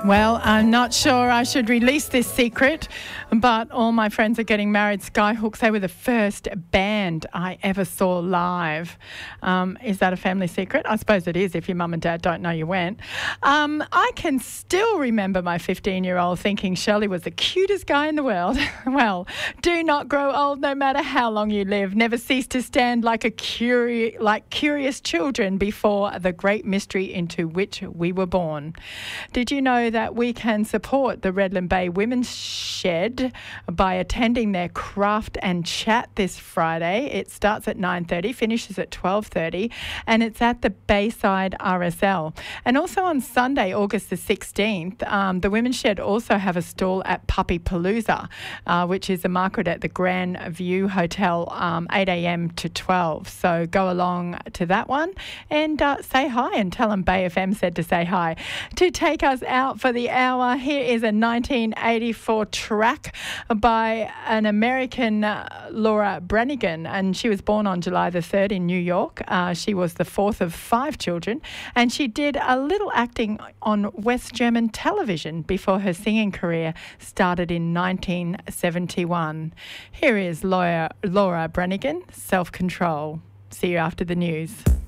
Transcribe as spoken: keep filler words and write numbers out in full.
Well, I'm not sure I should release this secret, but all my friends are getting married. Skyhooks, they were the first band I ever saw live. Um, is that a family secret? I suppose it is if your mum and dad don't know you went. Um, I can still remember my fifteen-year-old thinking Shirley was the cutest guy in the world. Well, do not grow old no matter how long you live. Never cease to stand like a curi- like curious children before the great mystery into which we were born. Did you know that we can support the Redland Bay Women's Shed by attending their craft and chat this Friday? It starts at nine thirty, finishes at twelve thirty, and it's at the Bayside R S L. And also on Sunday, August the sixteenth, um, the Women's Shed also have a stall at Puppy Palooza, uh, which is a market at the Grand View Hotel, um, eight a.m. to twelve. So go along to that one and uh, say hi and tell them Bay F M said to say hi. To take us out for the hour, here is a nineteen eighty-four track by an American, uh, Laura Branigan, and she was born on July the third in New York. Uh, she was the fourth of five children, and she did a little acting on West German television before her singing career started in nineteen seventy-one. Here is Laura, Laura Branigan, Self-Control. See you after the news.